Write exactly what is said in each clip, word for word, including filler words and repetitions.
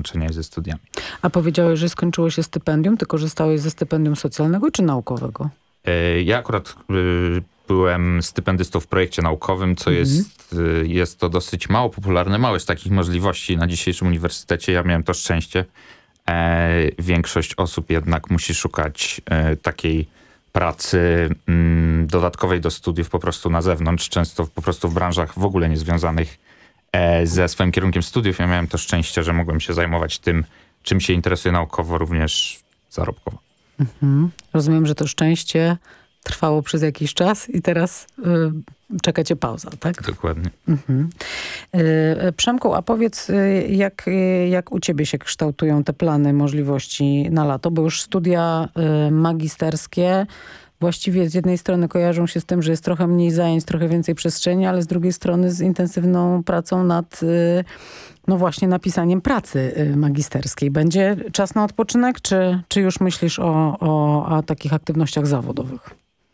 połączenia ze studiami. A powiedziałeś, że skończyło się stypendium. Ty korzystałeś ze stypendium socjalnego czy naukowego? Ja akurat byłem stypendystą w projekcie naukowym, co mhm. jest, jest to dosyć mało popularne. Mało jest takich możliwości na dzisiejszym uniwersytecie. Ja miałem to szczęście. Większość osób jednak musi szukać takiej pracy dodatkowej do studiów po prostu na zewnątrz, często po prostu w branżach w ogóle niezwiązanych ze swoim kierunkiem studiów. Ja miałem to szczęście, że mogłem się zajmować tym, czym się interesuje naukowo, również zarobkowo. Mhm. Rozumiem, że to szczęście trwało przez jakiś czas i teraz y, czeka cię pauza, tak? Dokładnie. Mhm. Y, Przemku, a powiedz, y, jak, y, jak u ciebie się kształtują te plany, możliwości na lato? Bo już studia y, magisterskie właściwie z jednej strony kojarzą się z tym, że jest trochę mniej zajęć, trochę więcej przestrzeni, ale z drugiej strony z intensywną pracą nad y, no właśnie napisaniem pracy y, magisterskiej. Będzie czas na odpoczynek, czy, czy już myślisz o, o, o takich aktywnościach zawodowych?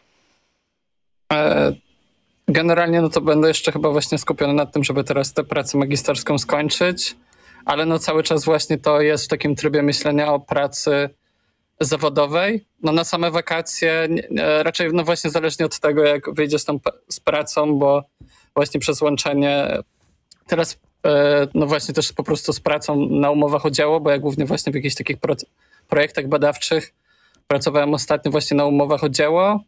Generalnie no to będę jeszcze chyba właśnie skupiony nad tym, żeby teraz tę pracę magisterską skończyć, ale no cały czas właśnie to jest w takim trybie myślenia o pracy zawodowej. No na same wakacje raczej no właśnie zależnie od tego, jak wyjdzie z tą z pracą, bo właśnie przez łączenie teraz no właśnie też po prostu z pracą na umowach o dzieło, bo ja głównie właśnie w jakichś takich pro, projektach badawczych pracowałem ostatnio właśnie na umowach o dzieło.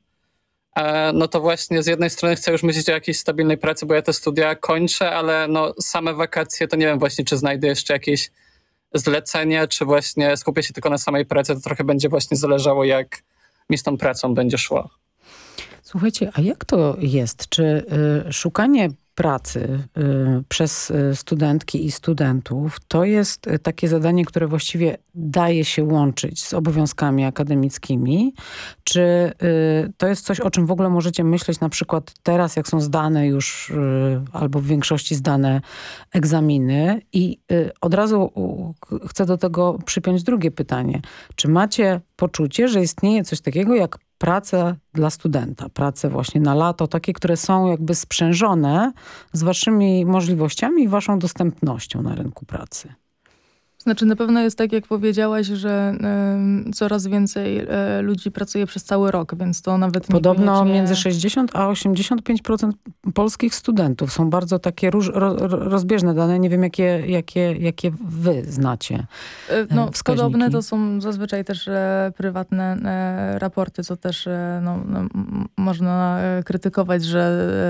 No to właśnie z jednej strony chcę już myśleć o jakiejś stabilnej pracy, bo ja te studia kończę, ale no same wakacje to nie wiem właśnie, czy znajdę jeszcze jakieś zlecenie, czy właśnie skupię się tylko na samej pracy, to trochę będzie właśnie zależało, jak mi z tą pracą będzie szło. Słuchajcie, a jak to jest? Czy y, szukanie pracy y, przez y, studentki i studentów to jest y, takie zadanie, które właściwie daje się łączyć z obowiązkami akademickimi? Czy y, to jest coś, o czym w ogóle możecie myśleć na przykład teraz, jak są zdane już y, albo w większości zdane egzaminy? I y, od razu y, chcę do tego przypiąć drugie pytanie. Czy macie poczucie, że istnieje coś takiego jak prace dla studenta, prace właśnie na lato, takie, które są jakby sprzężone z waszymi możliwościami i waszą dostępnością na rynku pracy? Znaczy na pewno jest tak, jak powiedziałaś, że y, coraz więcej y, ludzi pracuje przez cały rok, więc to nawet Podobno niekoniecznie... między sześćdziesiąt a osiemdziesiąt pięć procent polskich studentów. Są bardzo takie róż, ro, rozbieżne dane. Nie wiem, jakie, jakie, jakie wy znacie y, No wskaźniki. podobne to są zazwyczaj też e, prywatne e, raporty, co też e, no, no, można e, krytykować, że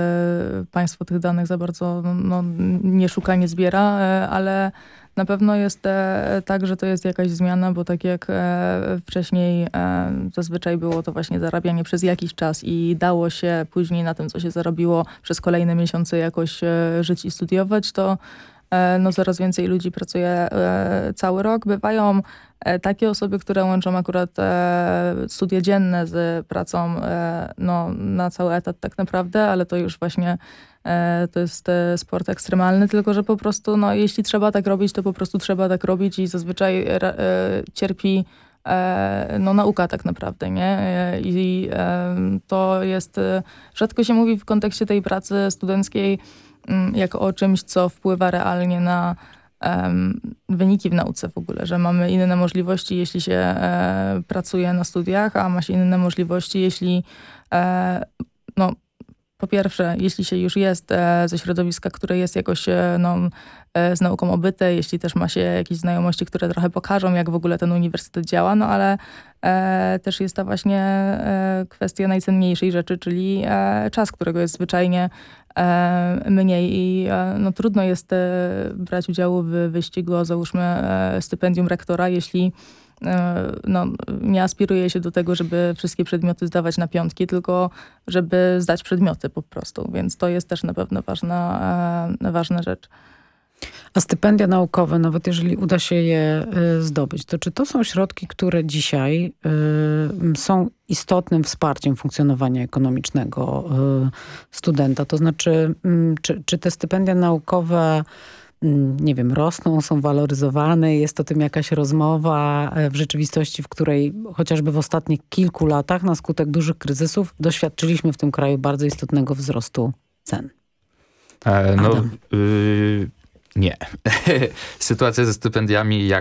e, państwo tych danych za bardzo no, no, nie szuka, nie zbiera, e, ale na pewno jest e, tak, że to jest jakaś zmiana, bo tak jak e, wcześniej e, zazwyczaj było to właśnie zarabianie przez jakiś czas i dało się później na tym, co się zarobiło przez kolejne miesiące jakoś e, żyć i studiować, to e, no coraz więcej ludzi pracuje e, cały rok. Bywają e, takie osoby, które łączą akurat e, studia dzienne z pracą e, no, na cały etat tak naprawdę, ale to już właśnie to jest sport ekstremalny, tylko że po prostu, no, jeśli trzeba tak robić, to po prostu trzeba tak robić i zazwyczaj e, cierpi e, no, nauka tak naprawdę, nie? I e, to jest, rzadko się mówi w kontekście tej pracy studenckiej m, jako o czymś, co wpływa realnie na e, wyniki w nauce w ogóle, że mamy inne możliwości, jeśli się e, pracuje na studiach, a ma się inne możliwości, jeśli e, no, po pierwsze, jeśli się już jest e, ze środowiska, które jest jakoś e, no, e, z nauką obyte, jeśli też ma się jakieś znajomości, które trochę pokażą, jak w ogóle ten uniwersytet działa, no ale e, też jest ta właśnie e, kwestia najcenniejszej rzeczy, czyli e, czas, którego jest zwyczajnie e, mniej i e, no, trudno jest e, brać udziału w wyścigu o załóżmy e, stypendium rektora, jeśli no, nie aspiruje się do tego, żeby wszystkie przedmioty zdawać na piątki, tylko żeby zdać przedmioty po prostu. Więc to jest też na pewno ważna, ważna rzecz. A stypendia naukowe, nawet jeżeli uda się je zdobyć, to czy to są środki, które dzisiaj y, są istotnym wsparciem funkcjonowania ekonomicznego y, studenta? To znaczy, y, czy, czy te stypendia naukowe nie wiem, rosną, są waloryzowane, jest o tym jakaś rozmowa w rzeczywistości, w której chociażby w ostatnich kilku latach na skutek dużych kryzysów doświadczyliśmy w tym kraju bardzo istotnego wzrostu cen. E, no, y, nie. Sytuacja ze stypendiami, jak